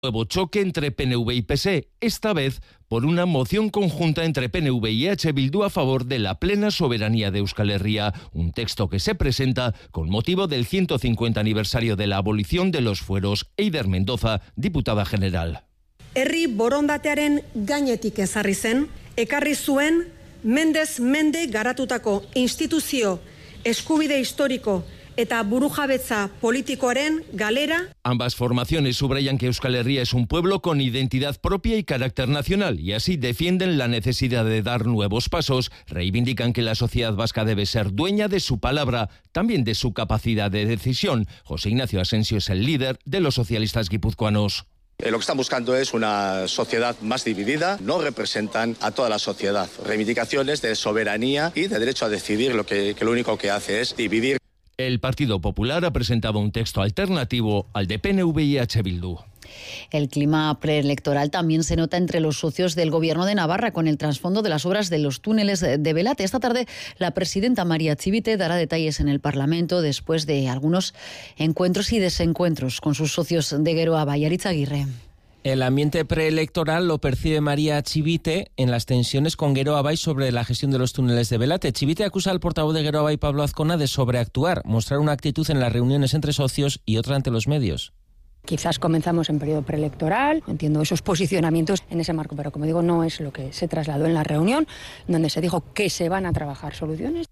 Nuevo choque entre PNV y PSE, esta vez por una moción conjunta entre PNV y EH Bildu a favor de la plena soberanía de Euskal Herria, un texto que se presenta con motivo del 150 aniversario de la abolición de los fueros. Eider Mendoza, diputada general. Herri borondatearen gainetik ezarri zen, ekarri zuen mendez mende garatutako instituzio, eskubide historiko eta burujabetza politikoaren galera. Ambas formaciones subrayan que Euskal Herria es un pueblo con identidad propia y carácter nacional, y así defienden la necesidad de dar nuevos pasos. Reivindican que la sociedad vasca debe ser dueña de su palabra, también de su capacidad de decisión. José Ignacio Asensio es el líder de los socialistas guipuzcoanos. Lo que están buscando es una sociedad más dividida, no representan a toda la sociedad. Reivindicaciones de soberanía y de derecho a decidir, que lo único que hace es dividir. El Partido Popular ha presentado un texto alternativo al de PNV y EH Bildu. El clima preelectoral también se nota entre los socios del Gobierno de Navarra con el trasfondo de las obras de los túneles de Belate. Esta tarde la presidenta María Chivite dará detalles en el Parlamento después de algunos encuentros y desencuentros con sus socios de Geroa Bai. Aritz Aguirre. El ambiente preelectoral lo percibe María Chivite en las tensiones con Geroa Bai sobre la gestión de los túneles de Belate. Chivite acusa al portavoz de Geroa Bai, Pablo Azcona, de sobreactuar, mostrar una actitud en las reuniones entre socios y otra ante los medios. Quizás comenzamos en periodo preelectoral, entiendo esos posicionamientos en ese marco, pero como digo, no es lo que se trasladó en la reunión, donde se dijo que se van a trabajar soluciones.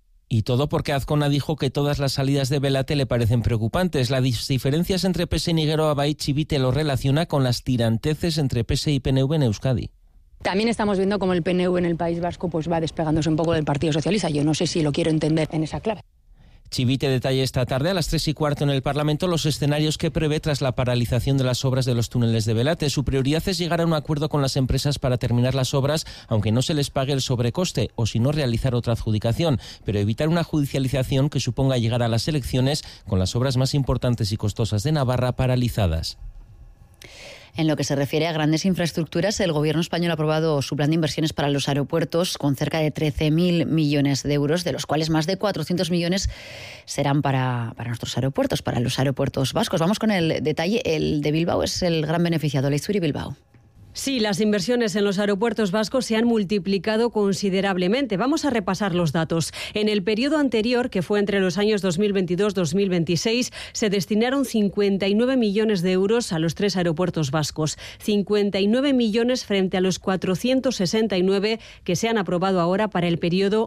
Y todo porque Azcona dijo que todas las salidas de Belate le parecen preocupantes. Las diferencias entre PSE y Geroa Bai, Chivite lo relaciona con las tiranteces entre PSE y PNV en Euskadi. También estamos viendo cómo el PNV en el País Vasco va despegándose un poco del Partido Socialista. Yo no sé si lo quiero entender en esa clave. Chivite detalla esta tarde a las 3:15 en el Parlamento los escenarios que prevé tras la paralización de las obras de los túneles de Belate. Su prioridad es llegar a un acuerdo con las empresas para terminar las obras, aunque no se les pague el sobrecoste, o si no realizar otra adjudicación, pero evitar una judicialización que suponga llegar a las elecciones con las obras más importantes y costosas de Navarra paralizadas. En lo que se refiere a grandes infraestructuras, el Gobierno español ha aprobado su plan de inversiones para los aeropuertos con cerca de 13.000 millones de euros, de los cuales más de 400 millones serán para nuestros aeropuertos, para los aeropuertos vascos. Vamos con el detalle. El de Bilbao es el gran beneficiado, Leizuri Bilbao. Sí, las inversiones en los aeropuertos vascos se han multiplicado considerablemente. Vamos a repasar los datos. En el periodo anterior, que fue entre los años 2022-2026, se destinaron 59 millones de euros a los 3 aeropuertos vascos. 59 millones frente a los 469 que se han aprobado ahora para el periodo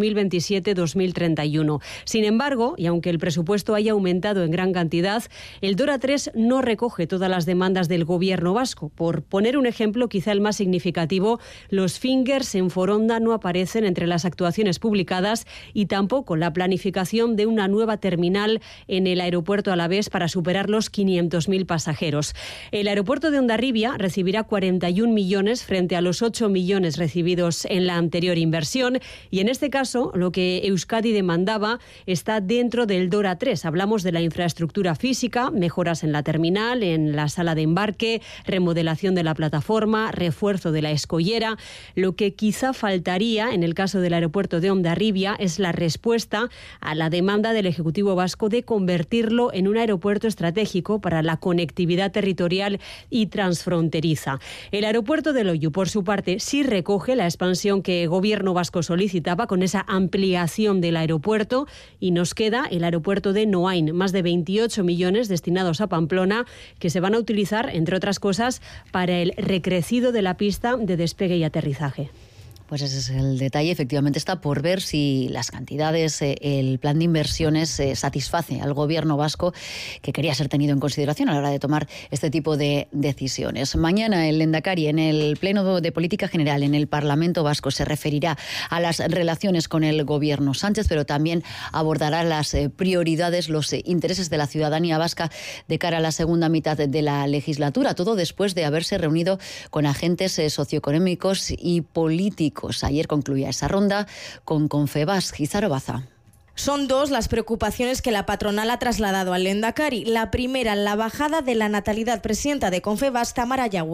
2027-2031. Sin embargo, y aunque el presupuesto haya aumentado en gran cantidad, el DORA 3 no recoge todas las demandas del Gobierno vasco. Por poner un ejemplo, quizá el más significativo, los fingers en Foronda no aparecen entre las actuaciones publicadas y tampoco la planificación de una nueva terminal en el aeropuerto alavés para superar los 500.000 pasajeros. El aeropuerto de Hondarribia recibirá 41 millones frente a los 8 millones recibidos en la anterior inversión y en este caso lo que Euskadi demandaba está dentro del DORA 3. Hablamos de la infraestructura física, mejoras en la terminal, en la sala de embarque, remodelación de la plataforma, refuerzo de la escollera. Lo que quizá faltaría en el caso del aeropuerto de Hondarribia es la respuesta a la demanda del Ejecutivo vasco de convertirlo en un aeropuerto estratégico para la conectividad territorial y transfronteriza. El aeropuerto de Loiu, por su parte, sí recoge la expansión que el Gobierno vasco solicitaba con esa ampliación del aeropuerto y nos queda el aeropuerto de Noain, más de 28 millones destinados a Pamplona que se van a utilizar, entre otras cosas, para el recrecido de la pista de despegue y aterrizaje. Pues ese es el detalle. Efectivamente está por ver si las cantidades, el plan de inversiones satisface al Gobierno vasco, que quería ser tenido en consideración a la hora de tomar este tipo de decisiones. Mañana el Lehendakari en el Pleno de Política General en el Parlamento vasco se referirá a las relaciones con el Gobierno Sánchez, pero también abordará las prioridades, los intereses de la ciudadanía vasca de cara a la segunda mitad de la legislatura. Todo después de haberse reunido con agentes socioeconómicos y políticos. Ayer concluía esa ronda con Confebask. Izaro Baza. Son dos las preocupaciones que la patronal ha trasladado al Lehendakari. La primera, la bajada de la natalidad. Presidenta de Confebask, Tamara Yagüe.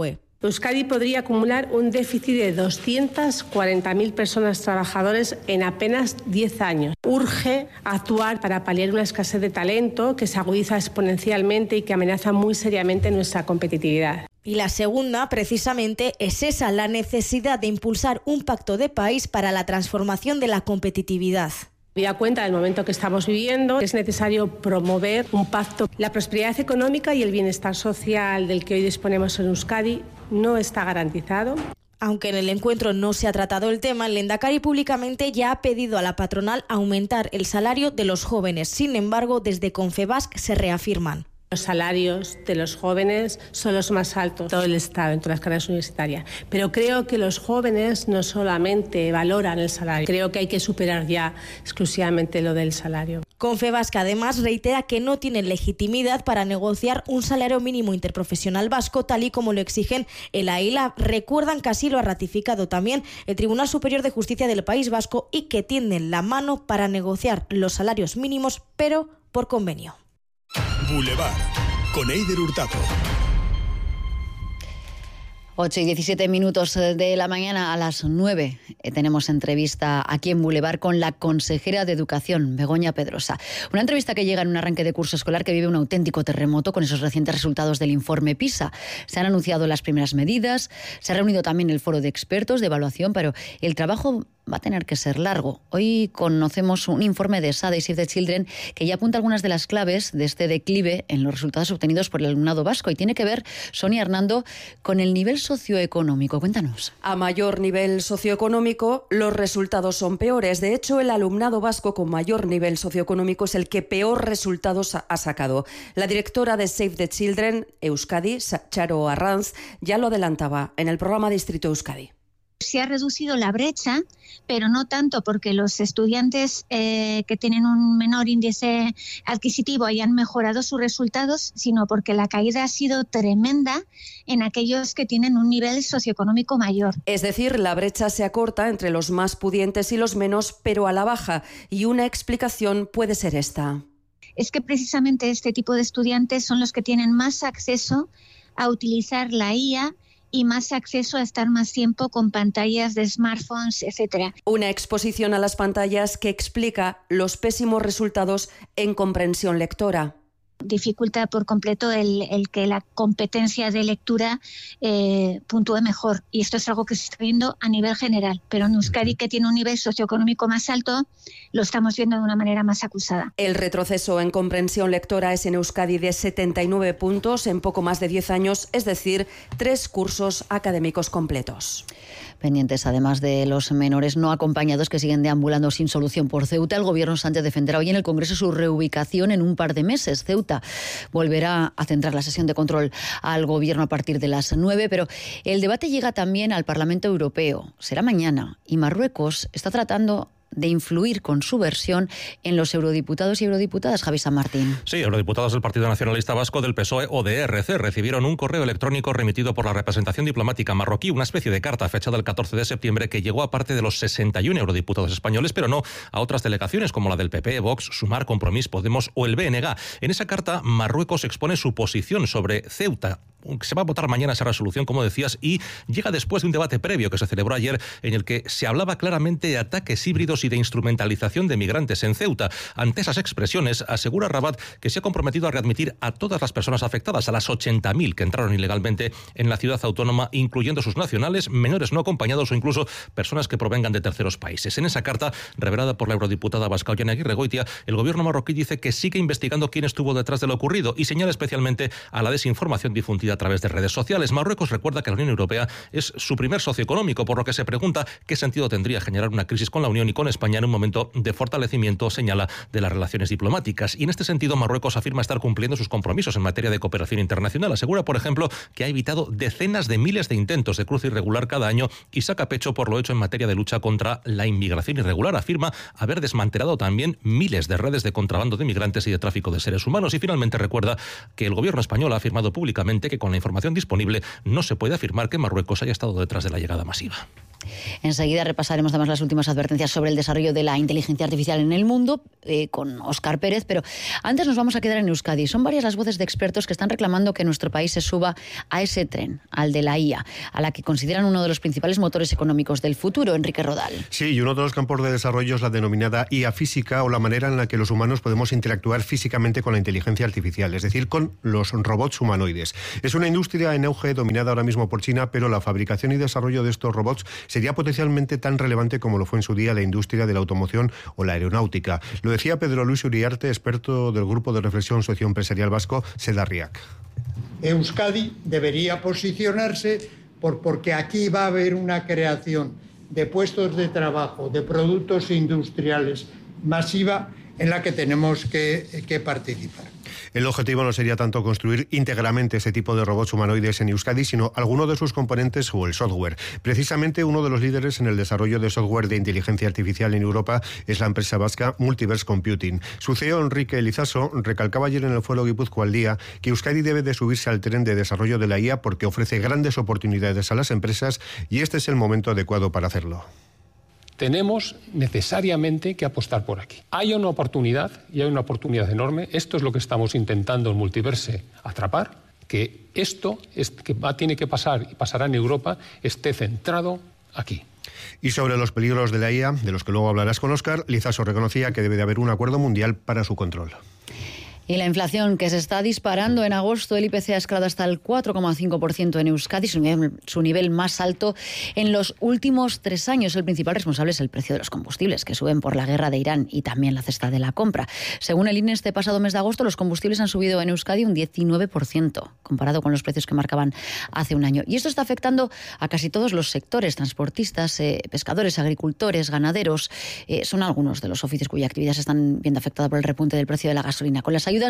Euskadi podría acumular un déficit de 240.000 personas trabajadoras en apenas 10 años. Urge actuar para paliar una escasez de talento que se agudiza exponencialmente y que amenaza muy seriamente nuestra competitividad. Y la segunda, precisamente, es esa, la necesidad de impulsar un pacto de país para la transformación de la competitividad. Habida cuenta del momento que estamos viviendo, es necesario promover un pacto. La prosperidad económica y el bienestar social del que hoy disponemos en Euskadi no está garantizado. Aunque en el encuentro no se ha tratado el tema, el Lehendakari públicamente ya ha pedido a la patronal aumentar el salario de los jóvenes. Sin embargo, desde Confebask se reafirman. Los salarios de los jóvenes son los más altos de todo el Estado, en todas las carreras universitarias. Pero creo que los jóvenes no solamente valoran el salario, creo que hay que superar ya exclusivamente lo del salario. Confebask además reitera que no tienen legitimidad para negociar un salario mínimo interprofesional vasco tal y como lo exigen el AILA. Recuerdan que así lo ha ratificado también el Tribunal Superior de Justicia del País Vasco y que tienden la mano para negociar los salarios mínimos, pero por convenio. Boulevard, con Eider Hurtado. 8:17 de la mañana, a las 9 tenemos entrevista aquí en Boulevard con la consejera de Educación, Begoña Pedrosa. Una entrevista que llega en un arranque de curso escolar que vive un auténtico terremoto con esos recientes resultados del informe PISA. Se han anunciado las primeras medidas, se ha reunido también el foro de expertos de evaluación, pero el trabajo va a tener que ser largo. Hoy conocemos un informe de SADE y Save the Children que ya apunta algunas de las claves de este declive en los resultados obtenidos por el alumnado vasco y tiene que ver, Sonia Hernando, con el nivel socioeconómico. Cuéntanos. A mayor nivel socioeconómico, los resultados son peores. De hecho, el alumnado vasco con mayor nivel socioeconómico es el que peor resultados ha sacado. La directora de Save the Children, Euskadi, Charo Arranz, ya lo adelantaba en el programa Distrito Euskadi. Se ha reducido la brecha, pero no tanto porque los estudiantes que tienen un menor índice adquisitivo hayan mejorado sus resultados, sino porque la caída ha sido tremenda en aquellos que tienen un nivel socioeconómico mayor. Es decir, la brecha se acorta entre los más pudientes y los menos, pero a la baja. Y una explicación puede ser esta. Es que precisamente este tipo de estudiantes son los que tienen más acceso a utilizar la IA y más acceso a estar más tiempo con pantallas de smartphones, etcétera. Una exposición a las pantallas que explica los pésimos resultados en comprensión lectora. Dificulta por completo el que la competencia de lectura puntúe mejor. Y esto es algo que se está viendo a nivel general. Pero en Euskadi, que tiene un nivel socioeconómico más alto, lo estamos viendo de una manera más acusada. El retroceso en comprensión lectora es en Euskadi de 79 puntos en poco más de 10 años, es decir, 3 cursos académicos completos. Pendientes, además de los menores no acompañados que siguen deambulando sin solución por Ceuta, el Gobierno Sánchez defenderá hoy en el Congreso su reubicación en un par de meses. Ceuta volverá a centrar la sesión de control al Gobierno a partir de las 9, pero el debate llega también al Parlamento Europeo. Será mañana y Marruecos está tratando de influir con su versión en los eurodiputados y eurodiputadas. Javi San Martín. Sí, eurodiputados del Partido Nacionalista Vasco, del PSOE o de ERC recibieron un correo electrónico remitido por la representación diplomática marroquí, una especie de carta fechada el 14 de septiembre que llegó a parte de los 61 eurodiputados españoles, pero no a otras delegaciones como la del PP, Vox, Sumar, Compromís, Podemos o el BNG. En esa carta, Marruecos expone su posición sobre Ceuta. Se va a votar mañana esa resolución, como decías, y llega después de un debate previo que se celebró ayer en el que se hablaba claramente de ataques híbridos y de instrumentalización de migrantes en Ceuta. Ante esas expresiones, asegura Rabat que se ha comprometido a readmitir a todas las personas afectadas, a las 80.000 que entraron ilegalmente en la ciudad autónoma, incluyendo sus nacionales, menores no acompañados o incluso personas que provengan de terceros países. En esa carta, revelada por la eurodiputada vasca Ollane Aguirregoitia, el gobierno marroquí dice que sigue investigando quién estuvo detrás de lo ocurrido y señala especialmente a la desinformación difundida a través de redes sociales. Marruecos recuerda que la Unión Europea es su primer socio económico, por lo que se pregunta qué sentido tendría generar una crisis con la Unión y con España en un momento de fortalecimiento, señala, de las relaciones diplomáticas. Y en este sentido, Marruecos afirma estar cumpliendo sus compromisos en materia de cooperación internacional. Asegura, por ejemplo, que ha evitado decenas de miles de intentos de cruce irregular cada año y saca pecho por lo hecho en materia de lucha contra la inmigración irregular. Afirma haber desmantelado también miles de redes de contrabando de migrantes y de tráfico de seres humanos. Y finalmente recuerda que el gobierno español ha afirmado públicamente que con la información disponible no se puede afirmar que Marruecos haya estado detrás de la llegada masiva. Enseguida repasaremos además las últimas advertencias sobre el desarrollo de la inteligencia artificial en el mundo con Óscar Pérez, pero antes nos vamos a quedar en Euskadi. Son varias las voces de expertos que están reclamando que nuestro país se suba a ese tren, al de la IA, a la que consideran uno de los principales motores económicos del futuro. Enrique Rodal. Sí, y uno de los campos de desarrollo es la denominada IA física, o la manera en la que los humanos podemos interactuar físicamente con la inteligencia artificial, es decir, con los robots humanoides. Es una industria en auge dominada ahora mismo por China, pero la fabricación y desarrollo de estos robots sería potencialmente tan relevante como lo fue en su día la industria de la automoción o la aeronáutica. Lo decía Pedro Luis Uriarte, experto del Grupo de Reflexión Socioempresarial Vasco, Sedarriac. Euskadi debería posicionarse porque aquí va a haber una creación de puestos de trabajo, de productos industriales masiva en la que tenemos que participar. El objetivo no sería tanto construir íntegramente ese tipo de robots humanoides en Euskadi, sino alguno de sus componentes o el software. Precisamente uno de los líderes en el desarrollo de software de inteligencia artificial en Europa es la empresa vasca Multiverse Computing. Su CEO, Enrique Elizaso, recalcaba ayer en el Foro Guipúzcoa al Día que Euskadi debe de subirse al tren de desarrollo de la IA porque ofrece grandes oportunidades a las empresas y este es el momento adecuado para hacerlo. Tenemos necesariamente que apostar por aquí. Hay una oportunidad, y hay una oportunidad enorme. Esto es lo que estamos intentando en Multiverse atrapar, que esto tiene que pasar y pasará en Europa, esté centrado aquí. Y sobre los peligros de la IA, de los que luego hablarás con Óscar, Lizaso reconocía que debe de haber un acuerdo mundial para su control. Y la inflación, que se está disparando en agosto, el IPC ha escalado hasta el 4,5% en Euskadi, su nivel más alto en los últimos 3 años. El principal responsable es el precio de los combustibles, que suben por la guerra de Irán y también la cesta de la compra. Según el INE, este pasado mes de agosto, los combustibles han subido en Euskadi un 19%, comparado con los precios que marcaban hace un año. Y esto está afectando a casi todos los sectores, transportistas, pescadores, agricultores, ganaderos. Son algunos de los oficios cuya actividad se están viendo afectada por el repunte del precio de la gasolina. Con las ayudas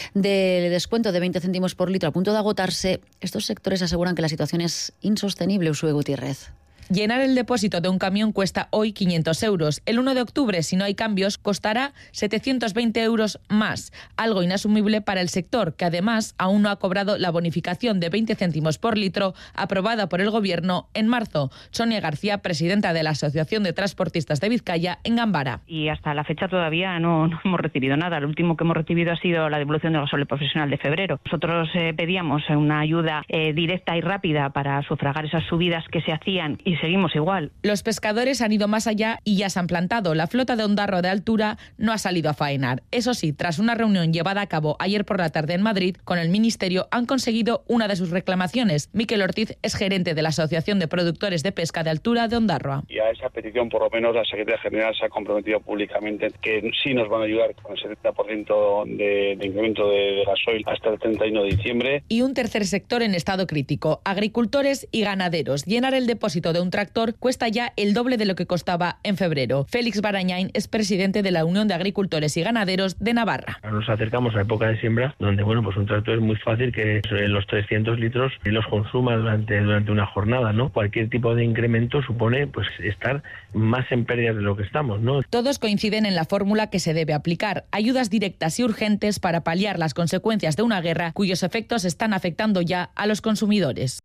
de descuento de 20 céntimos por litro a punto de agotarse, estos sectores aseguran que la situación es insostenible. Usue Gutiérrez. Llenar el depósito de un camión cuesta hoy 500 euros. El 1 de octubre, si no hay cambios, costará 720 euros más, algo inasumible para el sector, que además aún no ha cobrado la bonificación de 20 céntimos por litro aprobada por el Gobierno en marzo. Sonia García, presidenta de la Asociación de Transportistas de Vizcaya, en Gambara. Y hasta la fecha todavía no hemos recibido nada. Lo último que hemos recibido ha sido la devolución del gasóleo profesional de febrero. Nosotros pedíamos una ayuda directa y rápida para sufragar esas subidas que se hacían y seguimos igual. Los pescadores han ido más allá y ya se han plantado. La flota de Ondarroa de altura no ha salido a faenar. Eso sí, tras una reunión llevada a cabo ayer por la tarde en Madrid con el Ministerio, han conseguido una de sus reclamaciones. Miquel Ortiz es gerente de la Asociación de Productores de Pesca de Altura de Ondarroa. Y a esa petición, por lo menos, la Secretaría General se ha comprometido públicamente que sí nos van a ayudar con el 70% de incremento de gasoil hasta el 31 de diciembre. Y un tercer sector en estado crítico, agricultores y ganaderos. Llenar el depósito de un tractor cuesta ya el doble de lo que costaba en febrero. Félix Barañain es presidente de la Unión de Agricultores y Ganaderos de Navarra. Nos acercamos a la época de siembra, donde pues un tractor es muy fácil que los 300 litros los consuma durante una jornada, ¿no? Cualquier tipo de incremento supone pues estar más en pérdidas de lo que estamos, ¿no? Todos coinciden en la fórmula que se debe aplicar: ayudas directas y urgentes para paliar las consecuencias de una guerra cuyos efectos están afectando ya a los consumidores.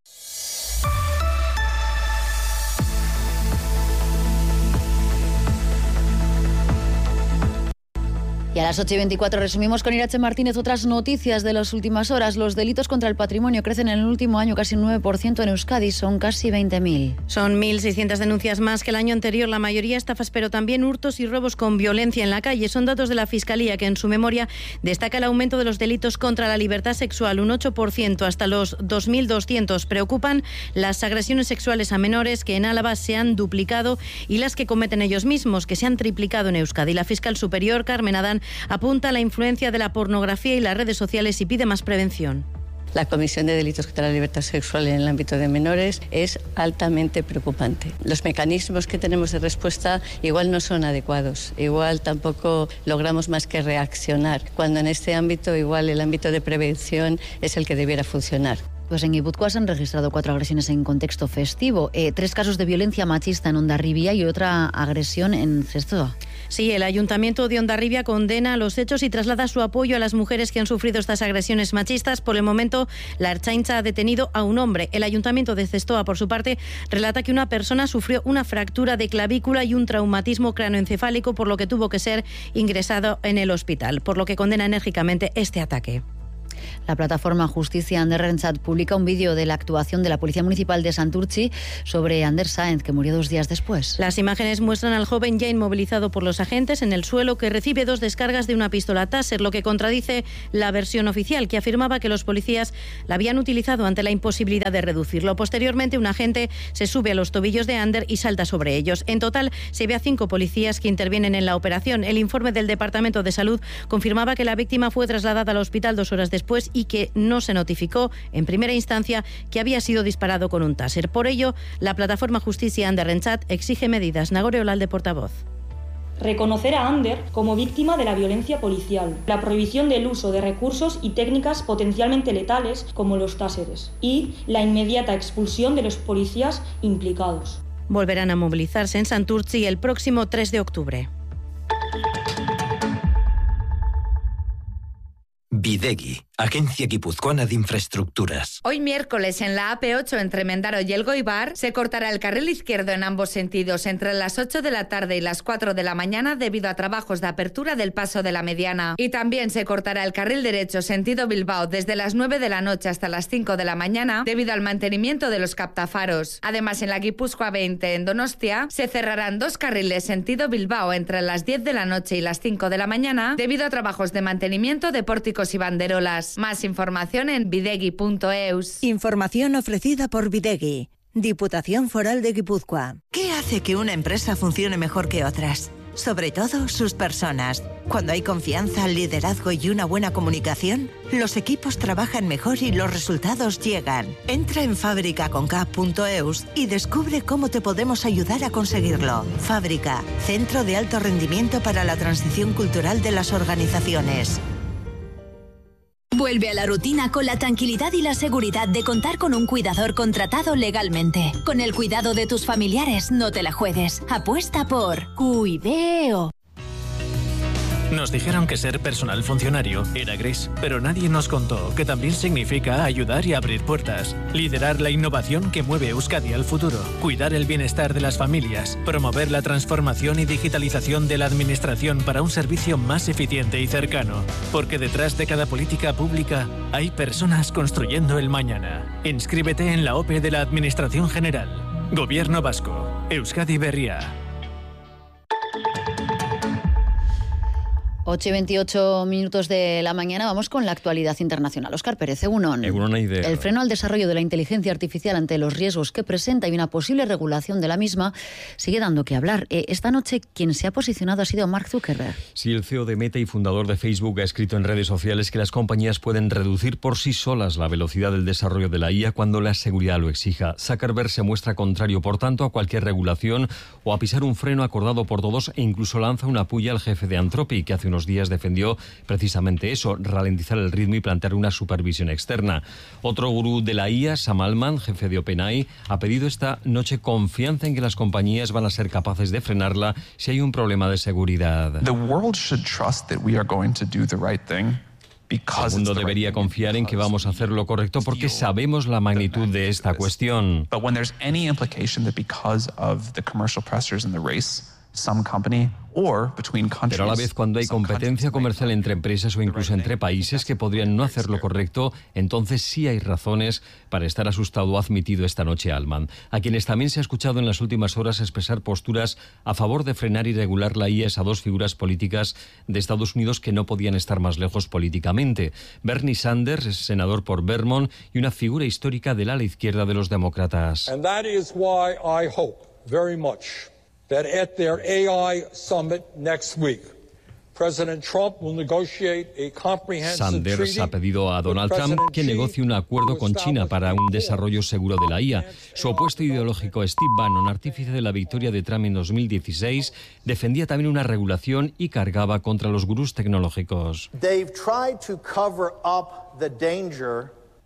Y a las 8:24 resumimos con Irache Martínez otras noticias de las últimas horas. Los delitos contra el patrimonio crecen en el último año casi un 9% en Euskadi, son casi 20.000. Son 1.600 denuncias más que el año anterior, la mayoría estafas, pero también hurtos y robos con violencia en la calle. Son datos de la Fiscalía, que en su memoria destaca el aumento de los delitos contra la libertad sexual, un 8% hasta los 2.200. Preocupan las agresiones sexuales a menores, que en Álava se han duplicado, y las que cometen ellos mismos, que se han triplicado en Euskadi. La fiscal superior, Carmen Adán, apunta a la influencia de la pornografía y las redes sociales y pide más prevención. La comisión de delitos contra la libertad sexual en el ámbito de menores es altamente preocupante. Los mecanismos que tenemos de respuesta igual no son adecuados, igual tampoco logramos más que reaccionar, cuando en este ámbito igual el ámbito de prevención es el que debiera funcionar. Pues en Guipúzcoa se han registrado 4 agresiones en contexto festivo, 3 casos de violencia machista en Hondarribia y otra agresión en Zestoa. Sí, el Ayuntamiento de Hondarribia condena los hechos y traslada su apoyo a las mujeres que han sufrido estas agresiones machistas. Por el momento, la Ertzaintza ha detenido a un hombre. El Ayuntamiento de Zestoa, por su parte, relata que una persona sufrió una fractura de clavícula y un traumatismo cráneoencefálico, por lo que tuvo que ser ingresado en el hospital, por lo que condena enérgicamente este ataque. La plataforma Justicia Ander Rentzat publica un vídeo de la actuación de la Policía Municipal de Santurtzi sobre Ander Sáenz, que murió 2 días después. Las imágenes muestran al joven ya inmovilizado por los agentes en el suelo, que recibe 2 descargas de una pistola Taser, lo que contradice la versión oficial, que afirmaba que los policías la habían utilizado ante la imposibilidad de reducirlo. Posteriormente, un agente se sube a los tobillos de Ander y salta sobre ellos. En total, se ve a 5 policías que intervienen en la operación. El informe del Departamento de Salud confirmaba que la víctima fue trasladada al hospital 2 horas después y que no se notificó en primera instancia que había sido disparado con un Taser. Por ello, la plataforma Justicia Ander Rentzat exige medidas. Nagore Olalde, portavoz. Reconocer a Ander como víctima de la violencia policial, la prohibición del uso de recursos y técnicas potencialmente letales como los táseres y la inmediata expulsión de los policías implicados. Volverán a movilizarse en Santurtzi el próximo 3 de octubre. Bidegi, Agencia Guipuzcoana de Infraestructuras. Hoy miércoles en la AP8 entre Mendaro y Elgoibar se cortará el carril izquierdo en ambos sentidos entre las 8 de la tarde y las 4 de la mañana debido a trabajos de apertura del paso de la Mediana. Y también se cortará el carril derecho sentido Bilbao desde las 9 de la noche hasta las 5 de la mañana debido al mantenimiento de los captafaros. Además, en la Guipúzcoa 20 en Donostia se cerrarán 2 carriles sentido Bilbao entre las 10 de la noche y las 5 de la mañana debido a trabajos de mantenimiento de pórticos y banderolas. Más información en bidegi.eus. Información ofrecida por Bidegi, Diputación Foral de Guipúzcoa. ¿Qué hace que una empresa funcione mejor que otras? Sobre todo sus personas. Cuando hay confianza, liderazgo y una buena comunicación, los equipos trabajan mejor y los resultados llegan. Entra en fabricaconk.eus y descubre cómo te podemos ayudar a conseguirlo. Fábrica, centro de alto rendimiento para la transición cultural de las organizaciones. Vuelve a la rutina con la tranquilidad y la seguridad de contar con un cuidador contratado legalmente. Con el cuidado de tus familiares, no te la juegues. Apuesta por Cuideo. Nos dijeron que ser personal funcionario era gris, pero nadie nos contó que también significa ayudar y abrir puertas, liderar la innovación que mueve Euskadi al futuro, cuidar el bienestar de las familias, promover la transformación y digitalización de la administración para un servicio más eficiente y cercano, porque detrás de cada política pública hay personas construyendo el mañana. Inscríbete en la OPE de la Administración General. Gobierno Vasco. Euskadi Berria. 8:28 de la mañana, vamos con la actualidad internacional. Óscar Pérez, Egunon. El freno al desarrollo de la inteligencia artificial ante los riesgos que presenta y una posible regulación de la misma sigue dando que hablar. Esta noche quien se ha posicionado ha sido Mark Zuckerberg. Sí, el CEO de Meta y fundador de Facebook ha escrito en redes sociales que las compañías pueden reducir por sí solas la velocidad del desarrollo de la IA cuando la seguridad lo exija. Zuckerberg se muestra contrario, por tanto, a cualquier regulación o a pisar un freno acordado por todos e incluso lanza una puya al jefe de Anthropic, que hace unos días defendió precisamente eso, ralentizar el ritmo y plantear una supervisión externa. Otro gurú de la IA, Sam Altman, jefe de OpenAI, ha pedido esta noche confianza en que las compañías van a ser capaces de frenarla si hay un problema de seguridad. The world should trust that we are going to do the right thing. El mundo debería confiar en que vamos a hacer lo correcto porque sabemos la magnitud de esta cuestión. But when there's any implication that because of the commercial pressures in the race, some company or between countries. Pero a la vez, cuando hay competencia comercial entre empresas o incluso entre países que podrían no hacer lo correcto, entonces sí hay razones para estar asustado, ha admitido esta noche Altman, a quienes también se ha escuchado en las últimas horas expresar posturas a favor de frenar y regular la IA a 2 figuras políticas de Estados Unidos que no podían estar más lejos políticamente. Bernie Sanders es senador por Vermont y una figura histórica del ala izquierda de los demócratas. And that is why I hope very much that at their AI summit next week, President Trump will negotiate a comprehensive Sanders ha pedido a Donald Trump que negocie un acuerdo con China para un desarrollo seguro de la IA. Su opuesto ideológico Steve Bannon, artífice de la victoria de Trump en 2016, defendía también una regulación y cargaba contra los gurús tecnológicos. They've tried to cover up the danger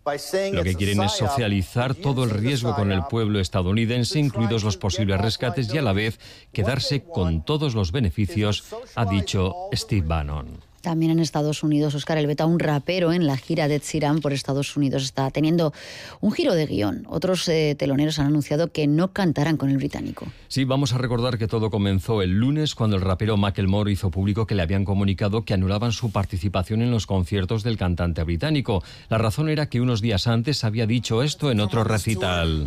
Lo que quieren es socializar todo el riesgo con el pueblo estadounidense, incluidos los posibles rescates, y a la vez quedarse con todos los beneficios, ha dicho Steve Bannon. También en Estados Unidos, Óscar Elveta, un rapero en la gira de Ed Sheeran por Estados Unidos, está teniendo un giro de guión. Otros teloneros han anunciado que no cantarán con el británico. Sí, vamos a recordar que todo comenzó el lunes cuando el rapero Macklemore hizo público que le habían comunicado que anulaban su participación en los conciertos del cantante británico. La razón era que unos días antes había dicho esto en otro recital.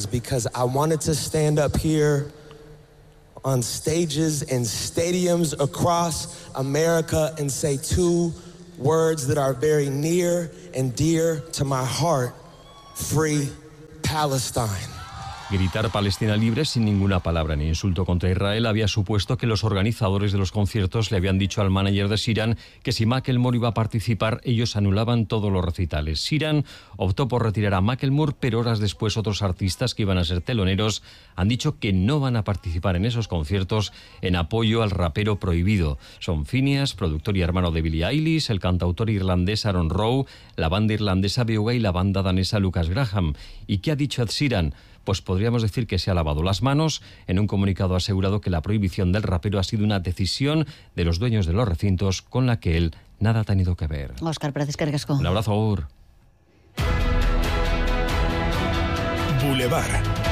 On stages and stadiums across America and say two words that are very near and dear to my heart: Free Palestine. Gritar Palestina libre sin ninguna palabra ni insulto contra Israel había supuesto que los organizadores de los conciertos le habían dicho al manager de Sheeran que si Macklemore iba a participar, ellos anulaban todos los recitales. Sheeran optó por retirar a Macklemore, pero horas después otros artistas que iban a ser teloneros han dicho que no van a participar en esos conciertos en apoyo al rapero prohibido. Son Phineas, productor y hermano de Billie Eilish, el cantautor irlandés Aaron Rowe, la banda irlandesa BOA y la banda danesa Lucas Graham. ¿Y qué ha dicho Ed Sheeran? Pues podríamos decir que se ha lavado las manos. En un comunicado ha asegurado que la prohibición del rapero ha sido una decisión de los dueños de los recintos con la que él nada ha tenido que ver. Óscar Pérez Cargasco. Un abrazo. Boulevard.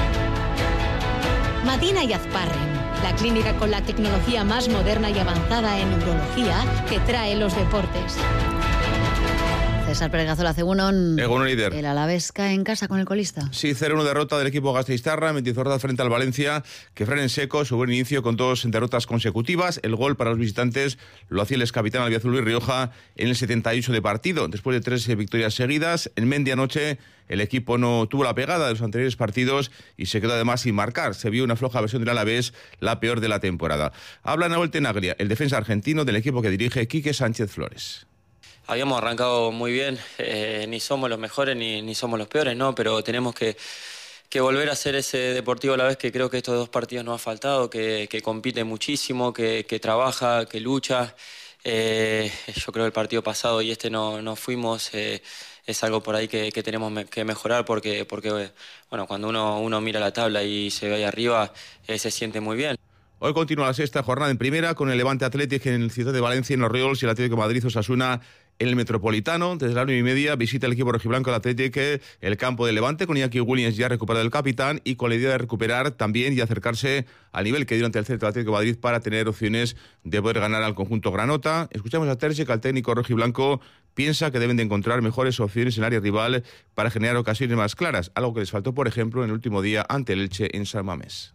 Madina y Azparren, la clínica con la tecnología más moderna y avanzada en neurología que trae los deportes. César Pérez Gazola, Egunon, líder. El Alavés cae en casa con el colista. Sí, 0-1 derrota del equipo gasteiztarra, Mendizorroza frente al Valencia, que frena en seco su buen inicio con 2 derrotas consecutivas. El gol para los visitantes lo hacía el excapitán albiazul Luis Rioja en el 78 de partido. Después de 3 victorias seguidas, en Mendy anoche el equipo no tuvo la pegada de los anteriores partidos y se quedó además sin marcar. Se vio una floja versión del Alavés, la peor de la temporada. Habla Nahuel Tenaglia, el defensa argentino del equipo que dirige Quique Sánchez Flores. Habíamos arrancado muy bien, ni somos los mejores ni somos los peores, ¿no? Pero tenemos que volver a ser ese Deportivo Alavés que creo que estos 2 partidos nos ha faltado, que compite muchísimo, que trabaja, que lucha. Yo creo que el partido pasado y no fuimos, es algo por ahí que tenemos que mejorar porque bueno, cuando uno mira la tabla y se ve ahí arriba, se siente muy bien. Hoy continúa la 6ª jornada en primera con el Levante Athletic en el Ciudad de Valencia, en los Riols, y el Atlético de Madrid Osasuna en el Metropolitano. Desde las 9:30 visita el equipo rojiblanco del Athletic el campo del Levante, con Iñaki Williams ya recuperado el capitán y con la idea de recuperar también y acercarse al nivel que dio ante el centro del Atlético de Madrid para tener opciones de poder ganar al conjunto granota. Escuchamos a Terzic, al técnico rojiblanco. Piensa que deben de encontrar mejores opciones en el área rival para generar ocasiones más claras, algo que les faltó, por ejemplo, en el último día ante el Elche en San Mamés.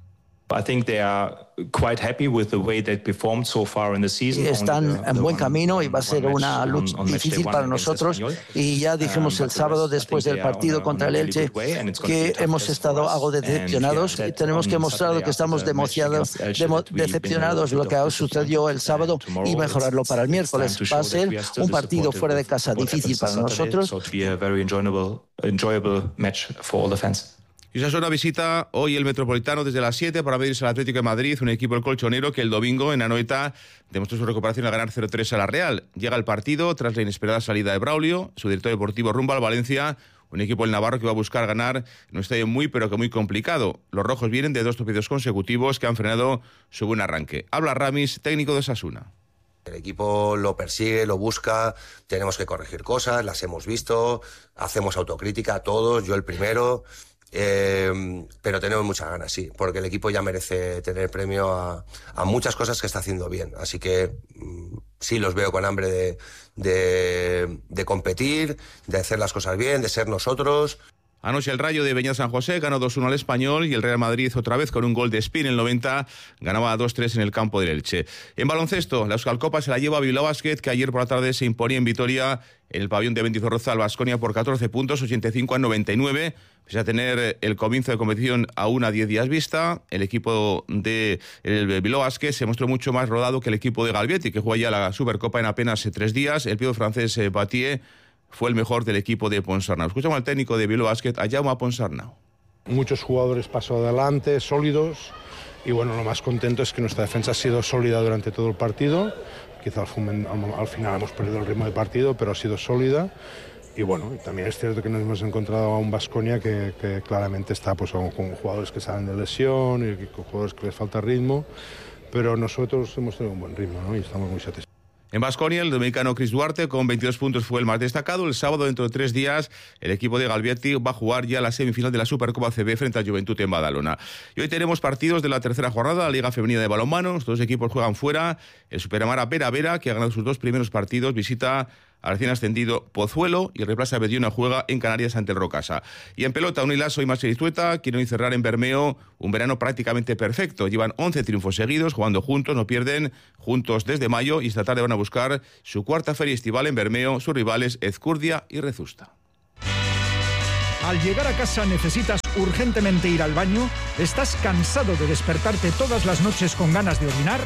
Están en buen camino y va a ser una lucha difícil para nosotros. Y ya dijimos el sábado, después del partido contra el Elche, que hemos estado algo decepcionados y tenemos que mostrar que estamos decepcionados de lo que sucedió el sábado y mejorarlo para el miércoles. Va a ser un partido fuera de casa difícil para nosotros. Y Osasuna visita hoy el Metropolitano desde las 7 para medirse al Atlético de Madrid, un equipo del colchonero que el domingo en Anoeta demostró su recuperación al ganar 0-3 a la Real. Llega el partido tras la inesperada salida de Braulio, su director deportivo, rumbo al Valencia, un equipo del Navarro que va a buscar ganar en un estadio muy complicado. Los rojos vienen de 2 tropiezos consecutivos que han frenado su buen arranque. Habla Ramis, técnico de Osasuna. El equipo lo persigue, lo busca, tenemos que corregir cosas, las hemos visto, hacemos autocrítica todos, yo el primero. Pero tenemos muchas ganas, sí, porque el equipo ya merece tener premio a muchas cosas que está haciendo bien, así que sí los veo con hambre de competir, de hacer las cosas bien, de ser nosotros. Anoche el Rayo de Beñat San José ganó 2-1 al Español y el Real Madrid otra vez con un gol de Espín en el 90 ganaba 2-3 en el campo del Elche. En baloncesto, la Euskalcopa se la lleva a Bilbao Basket, que ayer por la tarde se imponía en Vitoria en el pabellón de Mendizorroza al Baskonia por 14 puntos, 85-99. Pese a tener el comienzo de competición aún a 10 días vista, el equipo de Bilbao Basket se mostró mucho más rodado que el equipo de Galvietti, que juega ya la Supercopa en apenas 3 días. El pívot francés Batier fue el mejor del equipo de Ponsarnau. Escuchamos al técnico de Bilbao Basket, a Jaume Ponsarnau. Muchos jugadores paso adelante, sólidos, y bueno, lo más contento es que nuestra defensa ha sido sólida durante todo el partido. Quizá al final hemos perdido el ritmo de partido, pero ha sido sólida. Y bueno, también es cierto que nos hemos encontrado a un Baskonia que claramente está pues, con jugadores que salen de lesión y con jugadores que les falta ritmo, pero nosotros hemos tenido un buen ritmo, ¿no? Y estamos muy satisfechos. En Baskonia, el dominicano Chris Duarte, con 22 puntos, fue el más destacado. El sábado, dentro de 3 días, el equipo de Galvietti va a jugar ya la semifinal de la Supercopa CB frente a Juventud en Badalona. Y hoy tenemos partidos de la tercera jornada, la Liga Femenina de Balonmano. Los 2 equipos juegan fuera. El Superamara Vera, que ha ganado sus 2 primeros partidos, visita al recién ascendido Pozuelo, y Replaza Bediona juega en Canarias ante el Rocasa. Y en pelota, Unilaso y Maserizueta quieren cerrar en Bermeo un verano prácticamente perfecto. Llevan 11 triunfos seguidos, jugando juntos, no pierden juntos desde mayo, y esta tarde van a buscar su 4ª feria estival en Bermeo. Sus rivales Ezcurdia y Rezusta. Al llegar a casa necesitas urgentemente ir al baño. ¿Estás cansado de despertarte todas las noches con ganas de orinar?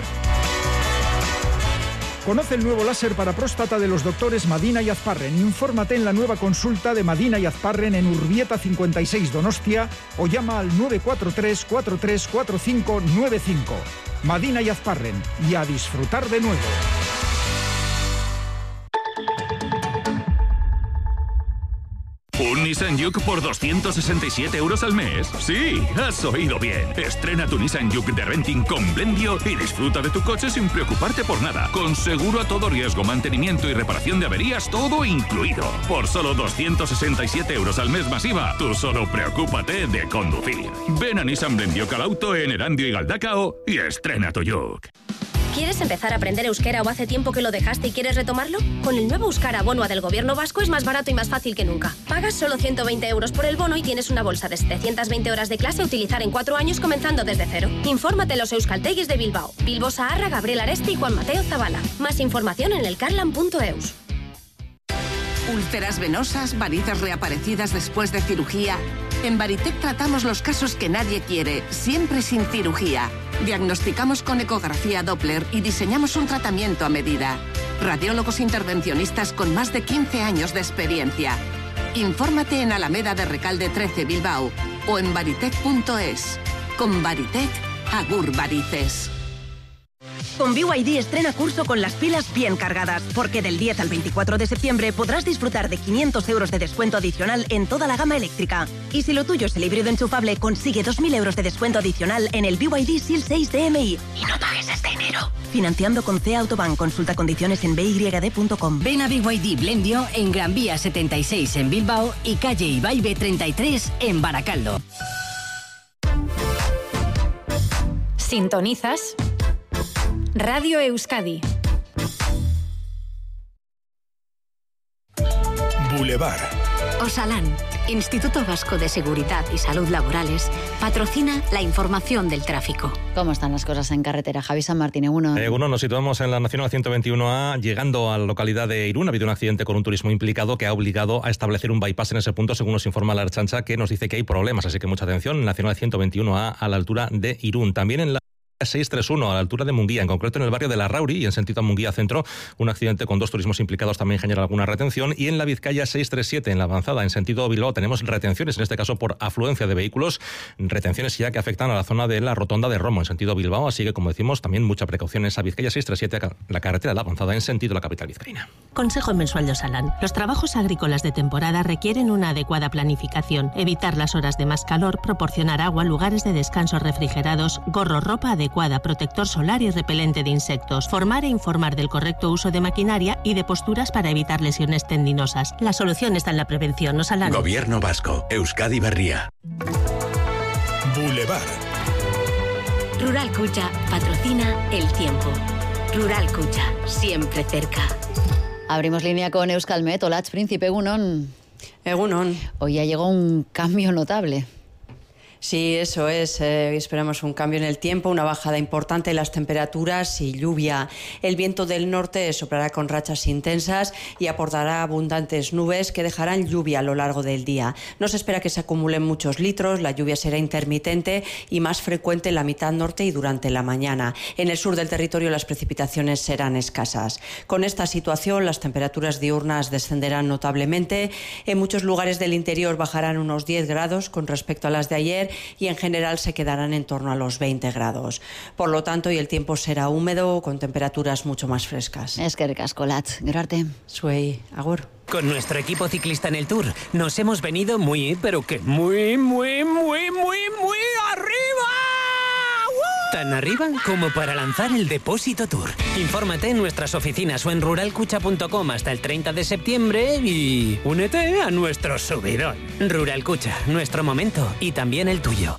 Conoce el nuevo láser para próstata de los doctores Madina y Azparren. Infórmate en la nueva consulta de Madina y Azparren en Urbieta 56 Donostia o llama al 943 434595. Madina y Azparren, y a disfrutar de nuevo. ¿Un Nissan Juke por 267 € al mes? Sí, has oído bien. Estrena tu Nissan Juke de renting con Blendio y disfruta de tu coche sin preocuparte por nada. Con seguro a todo riesgo, mantenimiento y reparación de averías, todo incluido. Por solo 267 € al mes masiva, tú solo preocúpate de conducir. Ven a Nissan Blendio Calauto en Erandio y Galdacao y estrena tu Juke. ¿Quieres empezar a aprender euskera o hace tiempo que lo dejaste y quieres retomarlo? Con el nuevo Euskara Bonoa del Gobierno Vasco es más barato y más fácil que nunca. Pagas solo 120 € por el bono y tienes una bolsa de 720 horas de clase a utilizar en 4 años comenzando desde cero. Infórmate en los euskaltegis de Bilbao, Bilbo Saharra, Gabriel Aresti y Juan Mateo Zabala. Más información en elcarlan.eus. Úlceras venosas, varices reaparecidas después de cirugía. En Baritec tratamos los casos que nadie quiere, siempre sin cirugía. Diagnosticamos con ecografía Doppler y diseñamos un tratamiento a medida. Radiólogos intervencionistas con más de 15 años de experiencia. Infórmate en Alameda de Recalde 13 Bilbao o en baritec.es. Con Baritec, agur varices. Con BYD estrena curso con las pilas bien cargadas, porque del 10 al 24 de septiembre podrás disfrutar de 500 € de descuento adicional en toda la gama eléctrica. Y si lo tuyo es el híbrido enchufable, consigue 2.000 € de descuento adicional en el BYD SEAL 6 DMI. Y no pagues este enero. Financiando con CEA Autobank. Consulta condiciones en byd.com. Ven a BYD Blendio en Gran Vía 76 en Bilbao y calle Ibaibe 33 en Baracaldo. Sintonizas Radio Euskadi. Boulevard. Osalan, Instituto Vasco de Seguridad y Salud Laborales, patrocina la información del tráfico. ¿Cómo están las cosas en carretera? Javi San Martín, Egunon. Nos situamos en la Nacional 121A, llegando a la localidad de Irún. Ha habido un accidente con un turismo implicado que ha obligado a establecer un bypass en ese punto, según nos informa la Ertzaintza, que nos dice que hay problemas, así que mucha atención. Nacional 121A a la altura de Irún. También en la 631 a la altura de Munguía, en concreto en el barrio de La Rauri y en sentido a Munguía Centro, un accidente con 2 turismos implicados también genera alguna retención. Y en la Vizcaya 637 en la avanzada en sentido Bilbao tenemos retenciones, en este caso por afluencia de vehículos, retenciones ya que afectan a la zona de la rotonda de Romo en sentido Bilbao, así que como decimos también mucha precaución en esa Vizcaya 637, la carretera de la avanzada en sentido la capital vizcaína. Consejo mensual de Osalan. Los trabajos agrícolas de temporada requieren una adecuada planificación, evitar las horas de más calor, proporcionar agua, lugares de descanso refrigerados, gorro, ropa adecuada, protector solar y repelente de insectos, formar e informar del correcto uso de maquinaria y de posturas para evitar lesiones tendinosas. La solución está en la prevención. Osalan. Gobierno Vasco, Euskadi Berria. Boulevard. Rural Cucha patrocina el tiempo. Rural Cucha, siempre cerca. Abrimos línea con Euskalmet. Hola, Príncipe, Egunon. Egunon. Hoy ya llegó un cambio notable. Sí, eso es. Esperamos un cambio en el tiempo, una bajada importante en las temperaturas y lluvia. El viento del norte soplará con rachas intensas y aportará abundantes nubes que dejarán lluvia a lo largo del día. No se espera que se acumulen muchos litros, la lluvia será intermitente y más frecuente en la mitad norte y durante la mañana. En el sur del territorio las precipitaciones serán escasas. Con esta situación las temperaturas diurnas descenderán notablemente. En muchos lugares del interior bajarán unos 10 grados con respecto a las de ayer y en general se quedarán en torno a los 20 grados. Por lo tanto, y el tiempo será húmedo con temperaturas mucho más frescas. Eskerrik asko, Latz. Gerarte. Zuei, agur. Con nuestro equipo ciclista en el Tour nos hemos venido muy, pero que muy arriba. Tan arriba como para lanzar el Depósito Tour. Infórmate en nuestras oficinas o en ruralcucha.com hasta el 30 de septiembre y únete a nuestro subidón. Rural Cucha, nuestro momento y también el tuyo.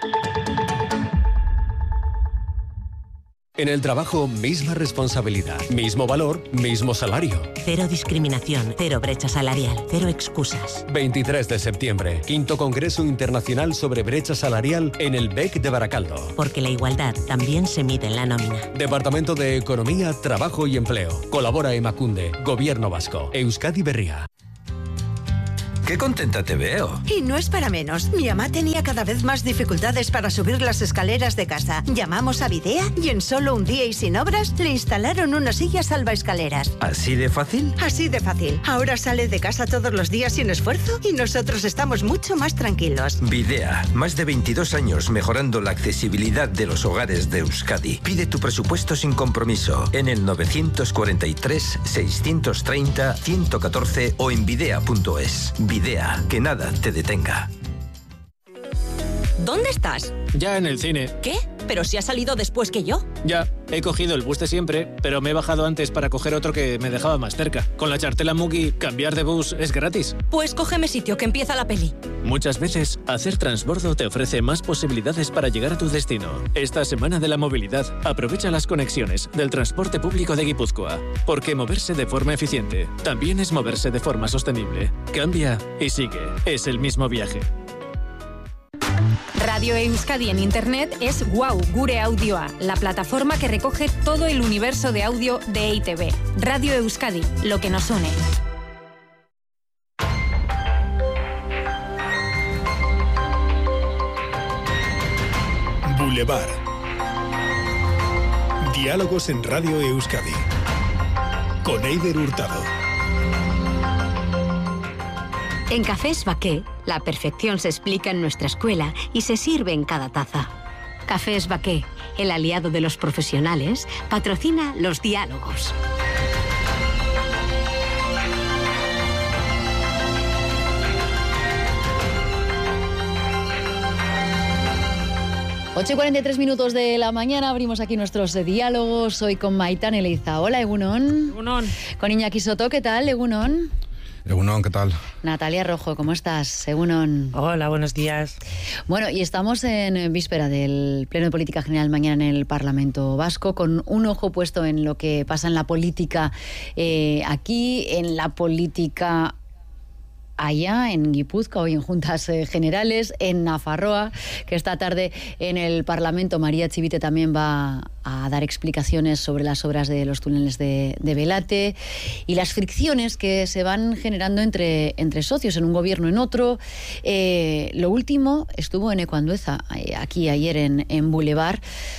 En el trabajo, misma responsabilidad, mismo valor, mismo salario. Cero discriminación, cero brecha salarial, cero excusas. 23 de septiembre, 5º Congreso Internacional sobre Brecha Salarial en el BEC de Baracaldo. Porque la igualdad también se mide en la nómina. Departamento de Economía, Trabajo y Empleo. Colabora Emakunde, Gobierno Vasco, Euskadi Berria. Qué contenta te veo. Y no es para menos. Mi mamá tenía cada vez más dificultades para subir las escaleras de casa. Llamamos a Videa y en solo un día y sin obras le instalaron una silla salvaescaleras. ¿Así de fácil? Así de fácil. Ahora sale de casa todos los días sin esfuerzo y nosotros estamos mucho más tranquilos. Videa, más de 22 años mejorando la accesibilidad de los hogares de Euskadi. Pide tu presupuesto sin compromiso en el 943 630 114 o en videa.es. Videa, que nada te detenga. ¿Dónde estás? Ya en el cine. ¿Qué? ¿Pero si has salido después que yo? Ya, he cogido el bus de siempre, pero me he bajado antes para coger otro que me dejaba más cerca. Con la chartela Mugi, cambiar de bus es gratis. Pues cógeme sitio, que empieza la peli. Muchas veces, hacer transbordo te ofrece más posibilidades para llegar a tu destino. Esta semana de la movilidad, aprovecha las conexiones del transporte público de Guipúzcoa. Porque moverse de forma eficiente también es moverse de forma sostenible. Cambia y sigue. Es el mismo viaje. Radio Euskadi en Internet es Wow Gure Audioa, la plataforma que recoge todo el universo de audio de EITB. Radio Euskadi, lo que nos une. Boulevard. Diálogos en Radio Euskadi. Con Eider Hurtado. En Cafés Baqué, la perfección se explica en nuestra escuela y se sirve en cada taza. Cafés Baqué, el aliado de los profesionales, patrocina los diálogos. Ocho y 43 minutos de la mañana, abrimos aquí nuestros diálogos, hoy con Maitán Eleiza. Hola, Egunon. Egunon. Con Iñaki Soto, ¿qué tal, Egunon? Egunon, ¿qué tal? Natalia Rojo, ¿cómo estás? Egunon. Hola, buenos días. Bueno, y estamos en víspera del Pleno de Política General mañana en el Parlamento Vasco, con un ojo puesto en lo que pasa en la política aquí, en la política allá en Guipúzcoa, hoy en Juntas Generales, en Nafarroa, que esta tarde en el Parlamento María Chivite también va a dar explicaciones sobre las obras de los túneles de Belate y las fricciones que se van generando entre socios en un gobierno en otro. Lo último estuvo en Eneco Andueza, aquí ayer en Boulevard,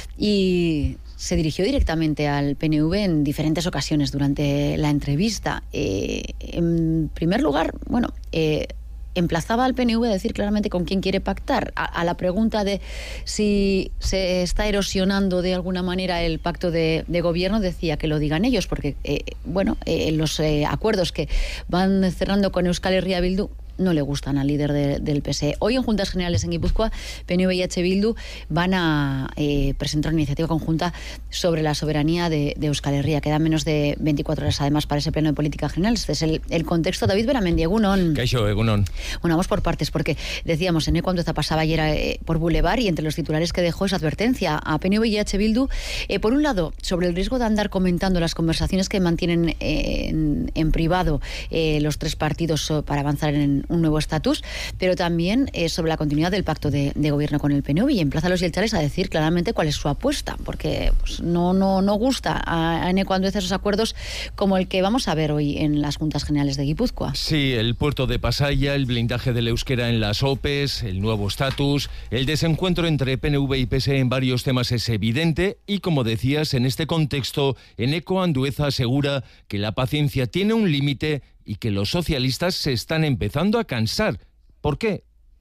y se dirigió directamente al PNV en diferentes ocasiones durante la entrevista. En primer lugar, emplazaba al PNV a decir claramente con quién quiere pactar. A la pregunta de si se está erosionando de alguna manera el pacto de gobierno, decía que lo digan ellos, porque los acuerdos que van cerrando con Euskal Herria Bildu no le gustan al líder del PSE. Hoy en Juntas Generales en Guipúzcoa, PNV y H. Bildu van a presentar una iniciativa conjunta sobre la soberanía de Euskal Herria. Quedan menos de 24 horas además para ese Pleno de Política General. Este es el contexto. David Beramendi, Egunon. Kaixo, Egunon. Bueno, vamos por partes, porque decíamos, en Eneco Andueza pasaba ayer por Boulevard y entre los titulares que dejó esa advertencia a PNV y H. Bildu, por un lado, sobre el riesgo de andar comentando las conversaciones que mantienen en privado los tres partidos para avanzar en un nuevo estatus, pero también sobre la continuidad del pacto de gobierno con el PNV, y emplaza a los yelchales a decir claramente cuál es su apuesta, porque no gusta a Eneco Andueza esos acuerdos como el que vamos a ver hoy en las Juntas Generales de Guipúzcoa. Sí, el puerto de Pasaia, el blindaje del euskera en las OPEs, el nuevo estatus, el desencuentro entre PNV y PSE en varios temas es evidente y, como decías, en este contexto, Eneco Andueza asegura que la paciencia tiene un límite y que los socialistas se están empezando a cansar. ¿Por qué?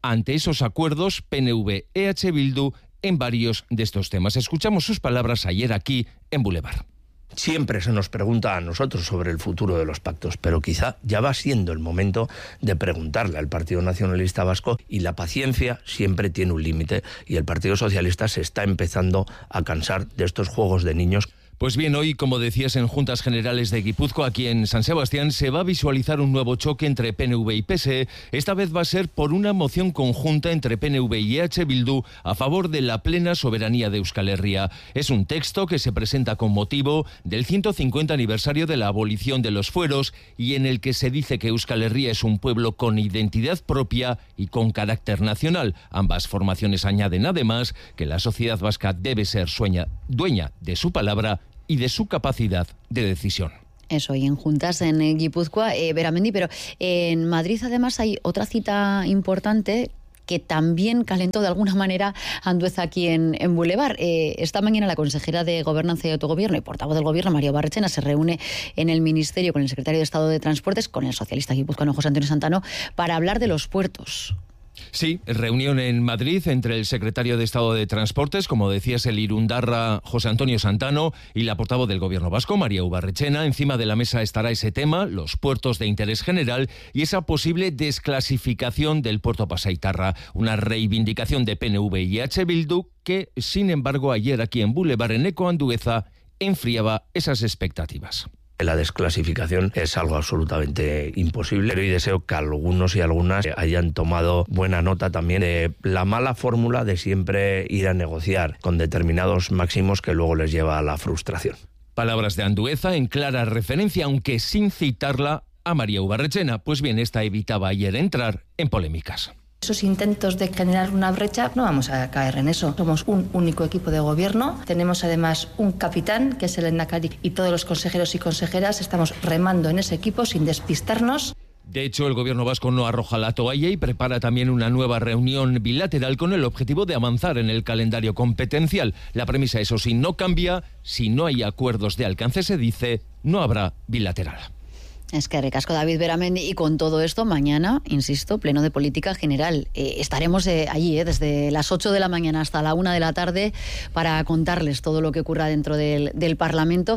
ante esos acuerdos PNV-EH Bildu en varios de estos temas. Escuchamos sus palabras ayer aquí en Boulevard. Siempre se nos pregunta a nosotros sobre el futuro de los pactos, pero quizá ya va siendo el momento de preguntarle al Partido Nacionalista Vasco, y la paciencia siempre tiene un límite, y el Partido Socialista se está empezando a cansar de estos juegos de niños. Pues bien, hoy, como decías, en Juntas Generales de Guipúzcoa, aquí en San Sebastián, se va a visualizar un nuevo choque entre PNV y PSE. Esta vez va a ser por una moción conjunta entre PNV y EH Bildu a favor de la plena soberanía de Euskal Herria. Es un texto que se presenta con motivo del 150 aniversario de la abolición de los fueros y en el que se dice que Euskal Herria es un pueblo con identidad propia y con carácter nacional. Ambas formaciones añaden además que la sociedad vasca debe ser dueña de su palabra y de su capacidad de decisión. Eso, y en Juntas en Guipúzcoa, Beramendi, pero en Madrid además hay otra cita importante que también calentó de alguna manera Andueza aquí en Boulevard. Esta mañana la consejera de Gobernanza y Autogobierno y portavoz del Gobierno, María Barrechena, se reúne en el Ministerio con el secretario de Estado de Transportes, con el socialista guipuzcoano José Antonio Santano, para hablar de los puertos. Sí, reunión en Madrid entre el secretario de Estado de Transportes, como decías, el irundarra José Antonio Santano, y la portavoz del Gobierno vasco, María Ubarrechena. Encima de la mesa estará ese tema, los puertos de interés general y esa posible desclasificación del puerto Pasaitarra, una reivindicación de PNV y EH Bildu que, sin embargo, ayer aquí en Boulevard, en Eco Andueza, enfriaba esas expectativas. La desclasificación es algo absolutamente imposible, pero y deseo que algunos y algunas hayan tomado buena nota también de la mala fórmula de siempre ir a negociar con determinados máximos que luego les lleva a la frustración. Palabras de Andueza en clara referencia, aunque sin citarla, a María Ubarrechena. Pues bien, esta evitaba ayer entrar en polémicas. Esos intentos de generar una brecha, no vamos a caer en eso. Somos un único equipo de gobierno. Tenemos además un capitán, que es el Endacari, y todos los consejeros y consejeras estamos remando en ese equipo sin despistarnos. De hecho, el Gobierno vasco no arroja la toalla y prepara también una nueva reunión bilateral con el objetivo de avanzar en el calendario competencial. La premisa, eso sí, no cambia. Si no hay acuerdos de alcance, se dice, no habrá bilateral. Es que ricasco, David Beramendi, y con todo esto, mañana, insisto, pleno de política general. Estaremos allí desde las 8 de la mañana hasta la 1 de la tarde para contarles todo lo que ocurra dentro del Parlamento.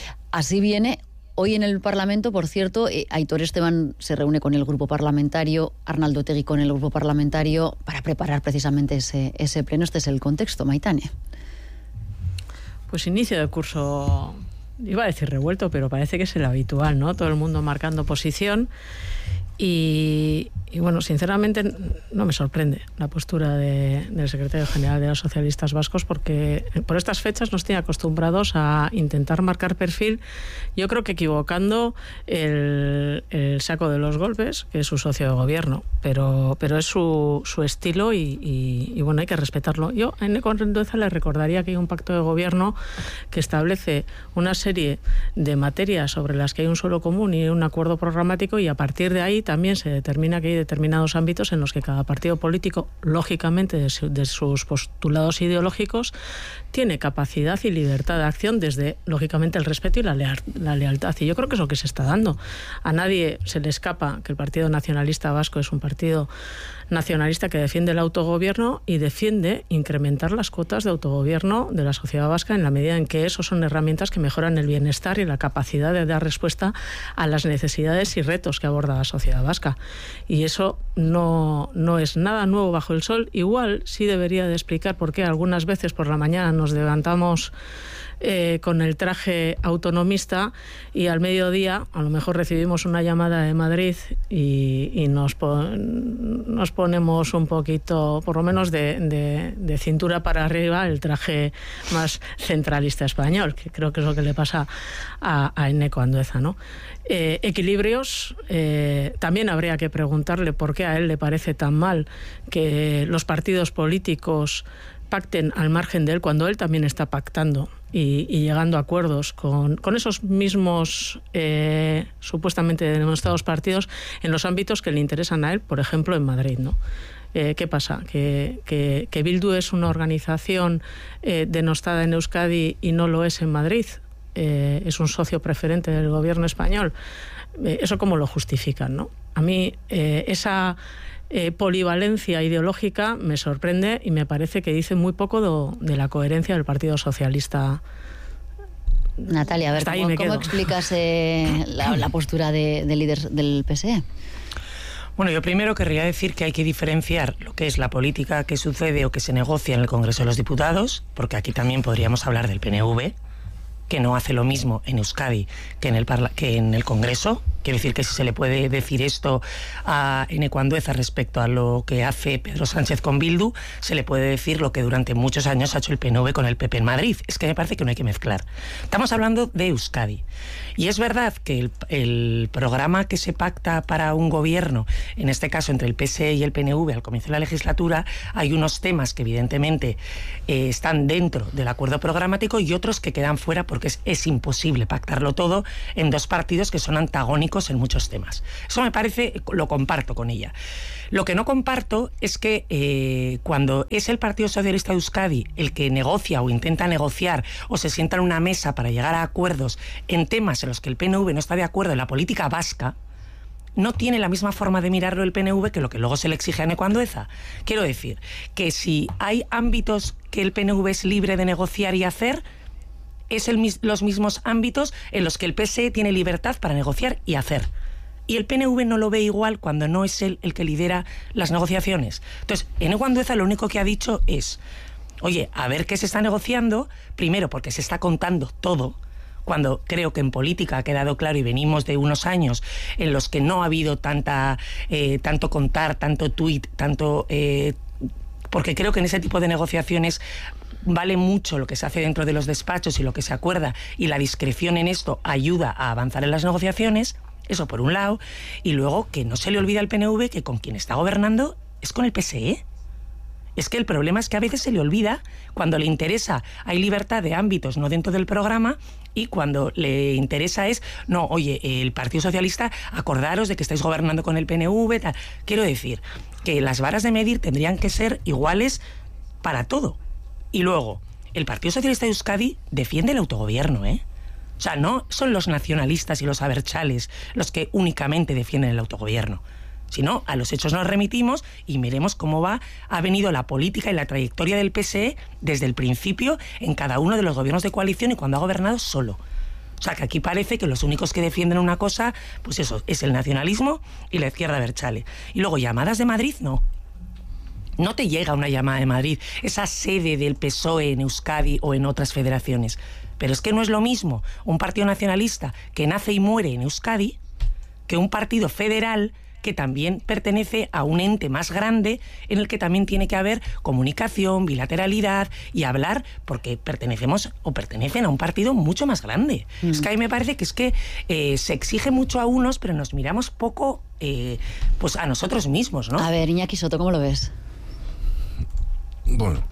Así viene. Hoy en el Parlamento, por cierto, Aitor Esteban se reúne con el grupo parlamentario, Arnaldo Otegi con el grupo parlamentario, para preparar precisamente ese pleno. Este es el contexto, Maitane. Pues inicio de curso, iba a decir revuelto, pero parece que es el habitual, ¿no? Todo el mundo marcando posición y bueno, sinceramente no me sorprende la postura del secretario general de los socialistas vascos, porque por estas fechas nos tiene acostumbrados a intentar marcar perfil, yo creo que equivocando el saco de los golpes, que es su socio de gobierno, pero es su estilo y bueno, hay que respetarlo. Yo a Eneco Andueza le recordaría que hay un pacto de gobierno que establece una serie de materias sobre las que hay un suelo común y un acuerdo programático, y a partir de ahí también se determina que hay determinados ámbitos en los que cada partido político, lógicamente de sus postulados ideológicos, tiene capacidad y libertad de acción desde, lógicamente, el respeto y la lealtad. Y yo creo que es lo que se está dando. A nadie se le escapa que el Partido Nacionalista Vasco es un partido nacionalista que defiende el autogobierno y defiende incrementar las cuotas de autogobierno de la sociedad vasca en la medida en que eso son herramientas que mejoran el bienestar y la capacidad de dar respuesta a las necesidades y retos que aborda la sociedad vasca. Y eso no es nada nuevo bajo el sol. Igual sí debería de explicar por qué algunas veces por la mañana nos levantamos con el traje autonomista y al mediodía a lo mejor recibimos una llamada de Madrid y nos ponemos un poquito, por lo menos de cintura para arriba, el traje más centralista español, que creo que es lo que le pasa a Eneco Andueza, ¿no? Equilibrios, también habría que preguntarle por qué a él le parece tan mal que los partidos políticos pacten al margen de él cuando él también está pactando y llegando a acuerdos con esos mismos supuestamente denostados partidos en los ámbitos que le interesan a él, por ejemplo en Madrid, ¿no? ¿Qué pasa? ¿Que Bildu es una organización denostada en Euskadi y no lo es en Madrid? es un socio preferente del gobierno español, ¿eso cómo lo justifican, no? A mí esa polivalencia ideológica me sorprende y me parece que dice muy poco de la coherencia del Partido Socialista. Natalia, a ver, ¿cómo explicas la postura del líder del PSE? Bueno, yo primero querría decir que hay que diferenciar lo que es la política que sucede o que se negocia en el Congreso de los Diputados, porque aquí también podríamos hablar del PNV, que no hace lo mismo en Euskadi que en el Congreso. Quiero decir que si se le puede decir esto a Eneko Andueza respecto a lo que hace Pedro Sánchez con Bildu, se le puede decir lo que durante muchos años ha hecho el PNV con el PP en Madrid. Es que me parece que no hay que mezclar. Estamos hablando de Euskadi. Y es verdad que el programa que se pacta para un gobierno, en este caso entre el PSE y el PNV al comienzo de la legislatura, hay unos temas que evidentemente están dentro del acuerdo programático y otros que quedan fuera porque es imposible pactarlo todo en dos partidos que son antagónicos en muchos temas. Eso me parece, lo comparto con ella. Lo que no comparto es que cuando es el Partido Socialista de Euskadi el que negocia o intenta negociar o se sienta en una mesa para llegar a acuerdos en temas en los que el PNV no está de acuerdo en la política vasca, no tiene la misma forma de mirarlo el PNV que lo que luego se le exige a Eneko Andueza. Quiero decir que si hay ámbitos que el PNV es libre de negociar y hacer, es los mismos ámbitos en los que el PSE tiene libertad para negociar y hacer. Y el PNV no lo ve igual cuando no es él el que lidera las negociaciones. Entonces, Eneko Andueza lo único que ha dicho es, oye, a ver qué se está negociando, primero porque se está contando todo, cuando creo que en política ha quedado claro y venimos de unos años en los que no ha habido tanto contar, tanto tuit, porque creo que en ese tipo de negociaciones vale mucho lo que se hace dentro de los despachos y lo que se acuerda, y la discreción en esto ayuda a avanzar en las negociaciones. Eso por un lado. Y luego que no se le olvida al PNV que con quien está gobernando es con el PSE. Es que el problema es que a veces se le olvida, cuando le interesa hay libertad de ámbitos no dentro del programa, y cuando le interesa es, no, oye, el Partido Socialista, acordaros de que estáis gobernando con el PNV, tal. Quiero decir que las varas de medir tendrían que ser iguales para todo. Y luego, el Partido Socialista de Euskadi defiende el autogobierno, ¿eh? O sea, no son los nacionalistas y los abertzales los que únicamente defienden el autogobierno, sino a los hechos nos remitimos y miremos cómo ha venido la política y la trayectoria del PSE desde el principio en cada uno de los gobiernos de coalición y cuando ha gobernado solo. O sea, que aquí parece que los únicos que defienden una cosa, pues eso, es el nacionalismo y la izquierda abertzale. Y luego, llamadas de Madrid, no. No te llega una llamada de Madrid, esa sede del PSOE en Euskadi o en otras federaciones. Pero es que no es lo mismo un partido nacionalista que nace y muere en Euskadi que un partido federal que también pertenece a un ente más grande en el que también tiene que haber comunicación, bilateralidad y hablar, porque pertenecen a un partido mucho más grande. Es que a mí me parece que se exige mucho a unos, pero nos miramos poco pues a nosotros mismos, ¿no? A ver, Iñaki Soto, ¿cómo lo ves? Bueno,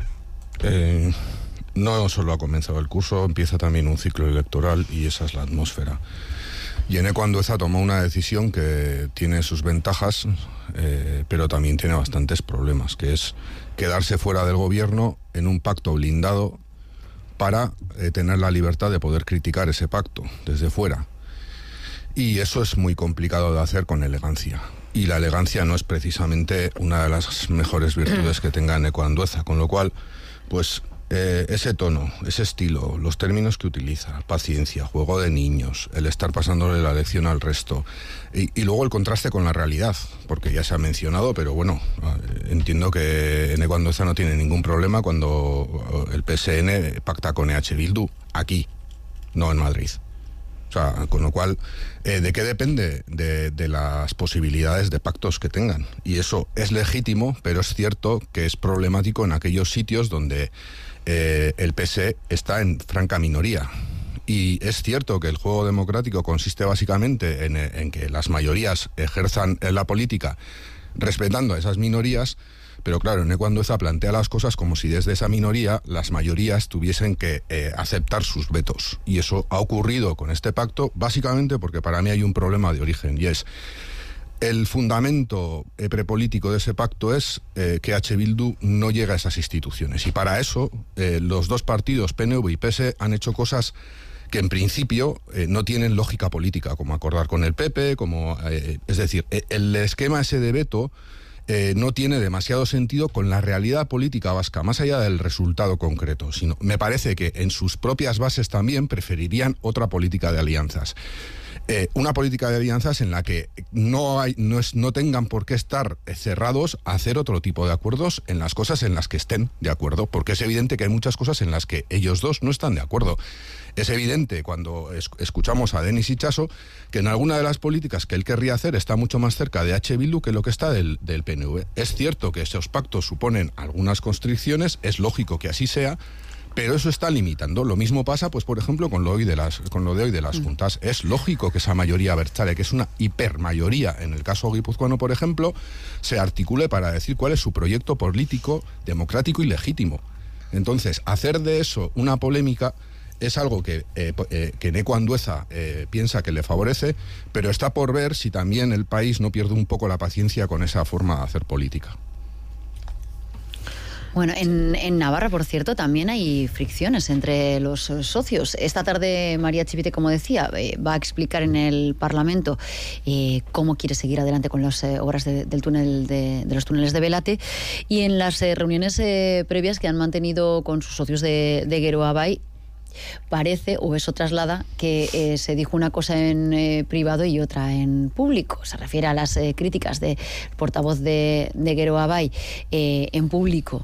no solo ha comenzado el curso, empieza también un ciclo electoral y esa es la atmósfera. Y Eneko Andueza tomó una decisión que tiene sus ventajas, pero también tiene bastantes problemas, que es quedarse fuera del gobierno en un pacto blindado para tener la libertad de poder criticar ese pacto desde fuera. Y eso es muy complicado de hacer con elegancia. Y la elegancia no es precisamente una de las mejores virtudes que tenga Eneko Andueza, con lo cual, pues ese tono, ese estilo, los términos que utiliza, paciencia, juego de niños, el estar pasándole la lección al resto, y luego el contraste con la realidad, porque ya se ha mencionado, pero bueno, entiendo que Eneko Andueza no tiene ningún problema cuando el PSN pacta con EH Bildu aquí, no en Madrid. O sea, con lo cual, ¿de qué depende? De las posibilidades de pactos que tengan. Y eso es legítimo, pero es cierto que es problemático en aquellos sitios donde el PSE está en franca minoría. Y es cierto que el juego democrático consiste básicamente en que las mayorías ejerzan la política respetando a esas minorías, pero claro, Eneko Andueza plantea las cosas como si desde esa minoría las mayorías tuviesen que aceptar sus vetos. Y eso ha ocurrido con este pacto, básicamente porque para mí hay un problema de origen, y es el fundamento prepolítico de ese pacto es que EH Bildu no llega a esas instituciones. Y para eso los dos partidos, PNV y PSE, han hecho cosas que en principio no tienen lógica política, como acordar con el PP, es decir, el esquema ese de veto no tiene demasiado sentido con la realidad política vasca, más allá del resultado concreto, sino me parece que en sus propias bases también preferirían otra política de alianzas. Una política de alianzas en la que no tengan por qué estar cerrados a hacer otro tipo de acuerdos en las cosas en las que estén de acuerdo, porque es evidente que hay muchas cosas en las que ellos dos no están de acuerdo. Es evidente cuando escuchamos a Denis Itxaso que en alguna de las políticas que él querría hacer está mucho más cerca de H. Bildu que lo que está del PNV. Es cierto que esos pactos suponen algunas constricciones, es lógico que así sea, pero eso está limitando. Lo mismo pasa, pues por ejemplo, con lo de hoy de las juntas. Es lógico que esa mayoría abertzale, que es una hipermayoría, en el caso guipuzcoano, por ejemplo, se articule para decir cuál es su proyecto político, democrático y legítimo. Entonces, hacer de eso una polémica es algo que Eneko Andueza piensa que le favorece, pero está por ver si también el país no pierde un poco la paciencia con esa forma de hacer política. Bueno, en Navarra, por cierto, también hay fricciones entre los socios. Esta tarde María Chivite, como decía, va a explicar en el Parlamento cómo quiere seguir adelante con las obras de los túneles de Belate, y en las reuniones previas que han mantenido con sus socios de Geroa-Bai, parece, o eso traslada, que se dijo una cosa en privado y otra en público. Se refiere a las críticas del portavoz de Geroa-Bai en público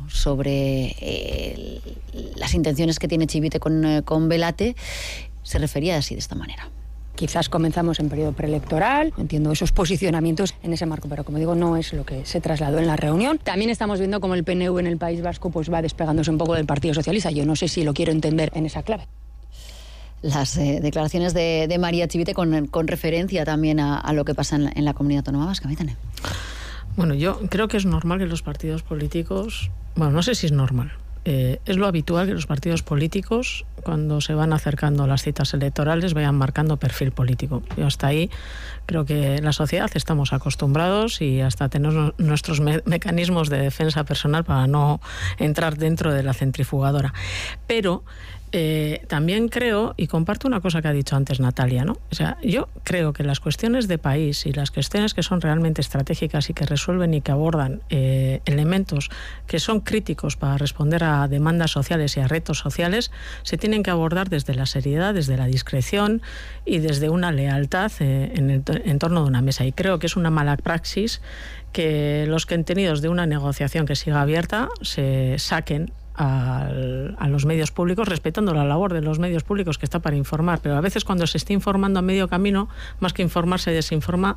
sobre las intenciones que tiene Chivite con Belate. Se refería así, de esta manera. Quizás comenzamos en periodo preelectoral, entiendo esos posicionamientos en ese marco, pero como digo, no es lo que se trasladó en la reunión. También estamos viendo cómo el PNV en el País Vasco pues va despegándose un poco del Partido Socialista. Yo no sé si lo quiero entender en esa clave. Las declaraciones de María Chivite con referencia también a lo que pasa en la comunidad autónoma vasca. Bueno, yo creo que es normal que los partidos políticos... Bueno, no sé si es normal. Es lo habitual que los partidos políticos, cuando se van acercando a las citas electorales, vayan marcando perfil político. Yo hasta ahí creo que la sociedad estamos acostumbrados, y hasta tenemos nuestros mecanismos de defensa personal para no entrar dentro de la centrifugadora. Pero también creo, y comparto una cosa que ha dicho antes Natalia, ¿no? O sea, yo creo que las cuestiones de país y las cuestiones que son realmente estratégicas y que resuelven y que abordan elementos que son críticos para responder a demandas sociales y a retos sociales, se tienen que abordar desde la seriedad, desde la discreción y desde una lealtad en torno de una mesa. Y creo que es una mala praxis que los contenidos de una negociación que siga abierta se saquen a los medios públicos, respetando la labor de los medios públicos, que está para informar, pero a veces cuando se está informando a medio camino, más que informar, se desinforma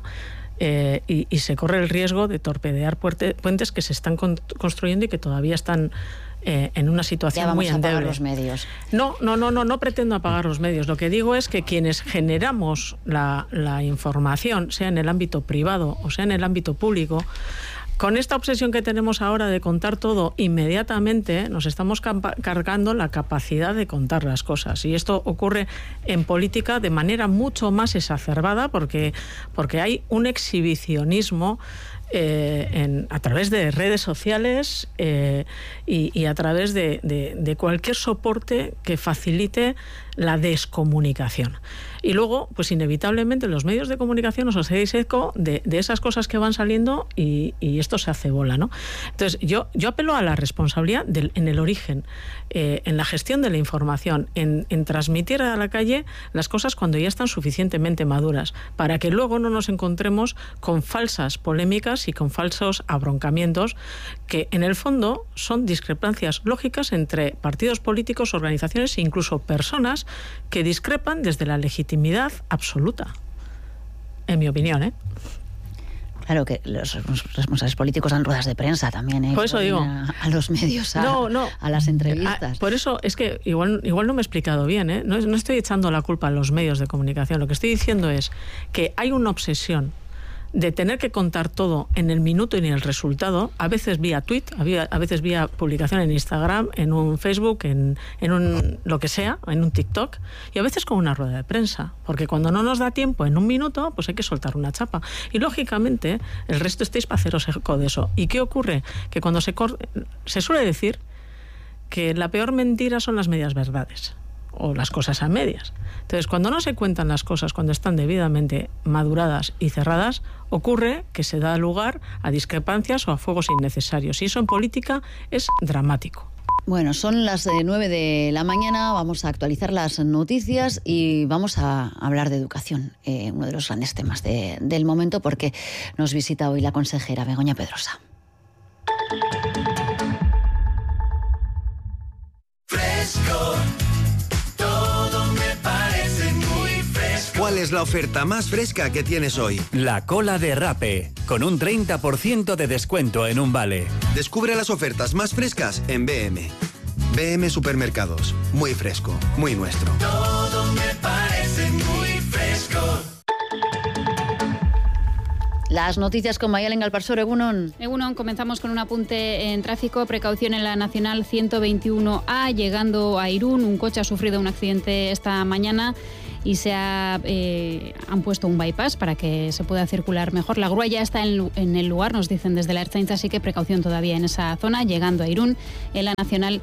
y se corre el riesgo de torpedear puentes que se están construyendo y que todavía están en una situación muy endeble. Apagar los medios. No pretendo apagar los medios. Lo que digo es que quienes generamos la información, sea en el ámbito privado o sea en el ámbito público, con esta obsesión que tenemos ahora de contar todo inmediatamente, nos estamos cargando la capacidad de contar las cosas. Y esto ocurre en política de manera mucho más exacerbada porque hay un exhibicionismo a través de redes sociales y a través de cualquier soporte que facilite la descomunicación. Y luego, pues inevitablemente los medios de comunicación os hacéis eco de esas cosas que van saliendo y esto se hace bola, ¿no? Entonces, yo apelo a la responsabilidad en el origen, en la gestión de la información, en transmitir a la calle las cosas cuando ya están suficientemente maduras, para que luego no nos encontremos con falsas polémicas y con falsos abroncamientos que en el fondo son discrepancias lógicas entre partidos políticos, organizaciones e incluso personas que discrepan desde la legitimidad absoluta, en mi opinión, Claro que los responsables políticos dan ruedas de prensa también, Por eso digo, a los medios, a las entrevistas. Por eso es que igual no me he explicado bien, No estoy echando la culpa a los medios de comunicación. Lo que estoy diciendo es que hay una obsesión de tener que contar todo en el minuto y en el resultado, a veces vía tweet, a veces vía publicación en Instagram, en un Facebook, en un lo que sea, en un TikTok, y a veces con una rueda de prensa, porque cuando no nos da tiempo en un minuto, pues hay que soltar una chapa. Y lógicamente el resto estáis para haceros eco de eso. ¿Y qué ocurre? Que cuando se suele decir que la peor mentira son las medias verdades. o las cosas a medias. Entonces, cuando no se cuentan las cosas, cuando están debidamente maduradas y cerradas, ocurre que se da lugar a discrepancias o a fuegos innecesarios. Y eso en política es dramático. Bueno, son las 9 de la mañana, vamos a actualizar las noticias y vamos a hablar de educación, uno de los grandes temas del momento, porque nos visita hoy la consejera Begoña Pedrosa. Fresco, todo me parece muy fresco. ¿Cuál es la oferta más fresca que tienes hoy? La cola de Rappi, con un 30% de descuento en un vale. Descubre las ofertas más frescas en BM. BM Supermercados, muy fresco, muy nuestro. Todo me parece muy fresco. Las noticias con Mayalen Galparsoro. Egunon. Egunon, comenzamos con un apunte en tráfico. Precaución en la Nacional 121A, llegando a Irún. Un coche ha sufrido un accidente esta mañana y han puesto un bypass para que se pueda circular mejor. La grúa ya está en el lugar, nos dicen desde la Ertzaintza, así que precaución todavía en esa zona, llegando a Irún en la Nacional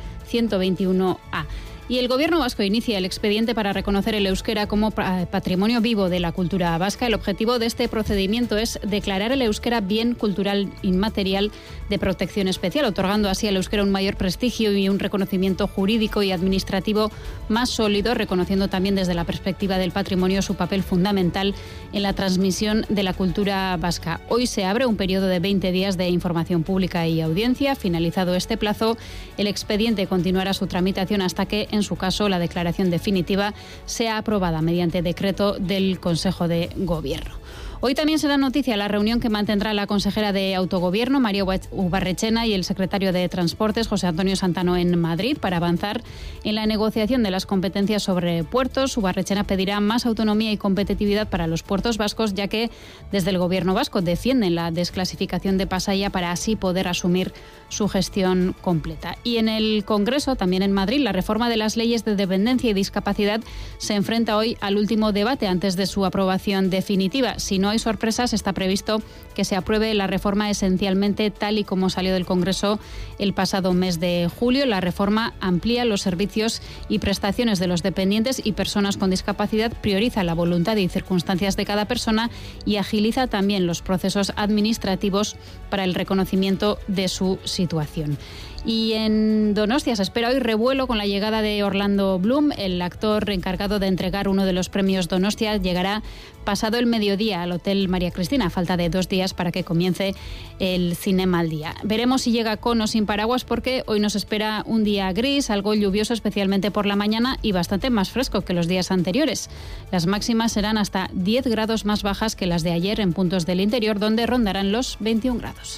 121A. Y el Gobierno vasco inicia el expediente para reconocer el euskera como patrimonio vivo de la cultura vasca. El objetivo de este procedimiento es declarar el euskera bien cultural inmaterial de protección especial, otorgando así al euskera un mayor prestigio y un reconocimiento jurídico y administrativo más sólido, reconociendo también desde la perspectiva del patrimonio su papel fundamental en la transmisión de la cultura vasca. Hoy se abre un periodo de 20 días de información pública y audiencia. Finalizado este plazo, el expediente continuará su tramitación hasta que, en su caso, la declaración definitiva sea aprobada mediante decreto del Consejo de Gobierno. Hoy también será noticia la reunión que mantendrá la consejera de Autogobierno, María Ubarrechena, y el secretario de Transportes, José Antonio Santano, en Madrid, para avanzar en la negociación de las competencias sobre puertos. Ubarrechena pedirá más autonomía y competitividad para los puertos vascos, ya que desde el Gobierno vasco defienden la desclasificación de Pasaia para así poder asumir su gestión completa. Y en el Congreso, también en Madrid, la reforma de las leyes de dependencia y discapacidad se enfrenta hoy al último debate antes de su aprobación definitiva. Si no hay sorpresas, está previsto que se apruebe la reforma esencialmente tal y como salió del Congreso el pasado mes de julio. La reforma amplía los servicios y prestaciones de los dependientes y personas con discapacidad, prioriza la voluntad y circunstancias de cada persona y agiliza también los procesos administrativos para el reconocimiento de su situación. Y en Donostia se espera hoy revuelo con la llegada de Orlando Bloom. El actor encargado de entregar uno de los premios Donostia llegará pasado el mediodía al Hotel María Cristina, a falta de 2 días para que comience el Cinema al Día. Veremos si llega con o sin paraguas, porque hoy nos espera un día gris, algo lluvioso especialmente por la mañana y bastante más fresco que los días anteriores. Las máximas serán hasta 10 grados más bajas que las de ayer en puntos del interior, donde rondarán los 21 grados.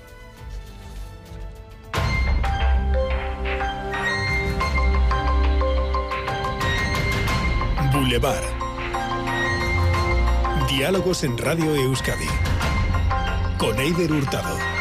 Boulevard. Diálogos en Radio Euskadi. Con Eider Hurtado.